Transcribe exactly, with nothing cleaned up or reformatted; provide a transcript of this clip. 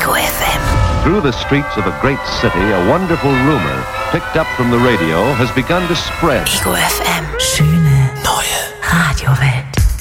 Ego F M. Through the streets of a great city, a wonderful rumor, picked up from the radio, has begun to spread. Ego F M. Schöne neue Radiowelt.